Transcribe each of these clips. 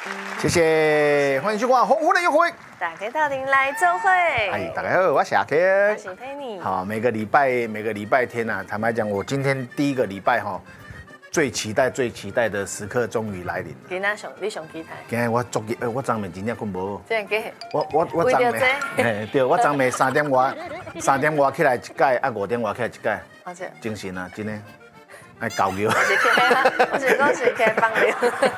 谢谢，欢迎收看《丰富的约会》。 大家到底来做会？ 大家好，我是阿 K， 我是佩妮。 好，每个礼拜天啊，坦白讲，我今天第一个礼拜哈，最期待的时刻终于来临。 今仔你上期待？ 今日我昨日我昨暝真正困无。 真假？ 我昨暝，对，我昨暝3点外起来一届，啊5点外起来一届。 好姐。 精神啊，真的。爱搞牛， 我是讲是可以放牛。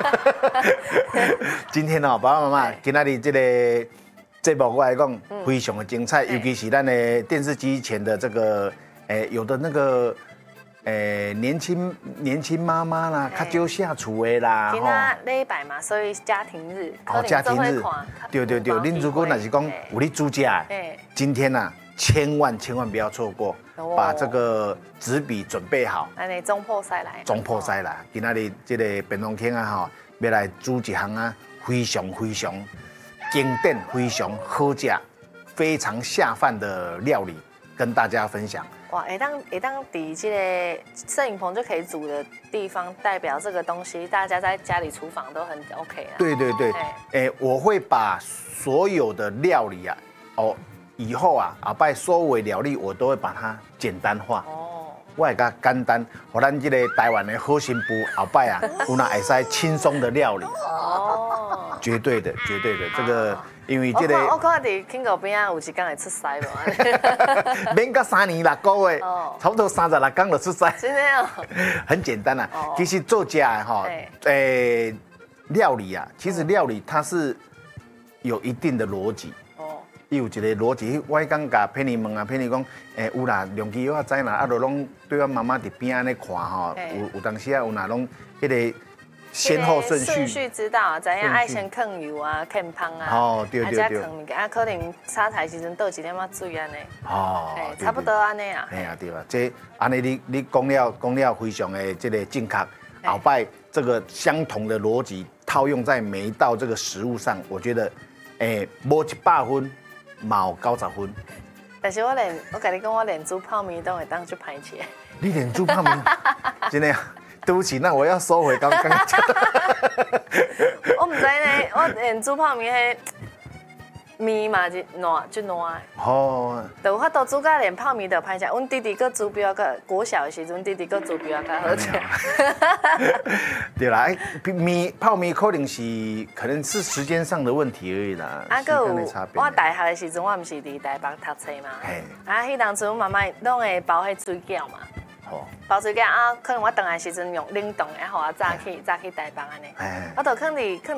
今天哦，爸爸妈妈，今仔日这个节目我来讲，非常的精彩，尤其是咱的电视机前的这个，有的那个，年轻妈妈啦，较少下厨的啦， 今仔礼拜嘛，所以家庭日， 家庭日，对，恁如果若是讲有你煮食，今天呐，千万不要错过。把这个纸笔准备好， 安总破塞来， 今仔日这个便当厅啊吼，要来煮一项啊，非常经典、非常好吃、非常下饭的料理，跟大家分享。 哇，会当伫这个摄影棚就可以煮的地方，代表这个东西大家在家里厨房都很 OK 啊。 对，我会把所有的料理啊，以后啊，后摆所有的料理我都会把它简单化。我会甲简单，互咱这个台湾的好心妇后摆啊，有哪会使轻松的料理。绝对的，这个因为这个。 我看伫庆国边啊，有一天会出师无？免到3年6个月，差不多36天就出师。 真的哦。 很简单啊，其实做家的哈，料理啊，其实料理它是有一定的逻辑。伊有一个逻辑，我迄天甲佩妮问啊，佩妮讲，有啦，良基我知啦，啊，就拢对我妈妈伫边安尼看吼，有当时啊，有哪拢迄个先后顺序知道，知影爱先放油啊，放芳啊， 对， 再放物件，啊，可能炒菜时阵倒一点仔水安尼，差不多安尼啊。 对啊，这安尼你讲了非常的这个正确，后摆这个相同的逻辑套用在每一道这个食物上，我觉得，无100分。冇90分， 但是我跟你讲，我连煮泡面都会当去排起。 你连煮泡面，真的，对不起，那我要收回刚刚讲。 我唔知呢，我连煮泡面迄面嘛就烂。就有法度煮甲连泡面都排起。阮弟弟个煮比我个国小的时阵，弟弟个煮比我较好吃。 对啦，泡面可能是时间上的问题而已啦。 啊，有我大学的时阵，我唔是伫台北读册嘛。迄当初妈妈拢会包迄水饺嘛。包水饺啊，可能我回来的时阵用冷冻的，互我早起台北安尼。我就放伫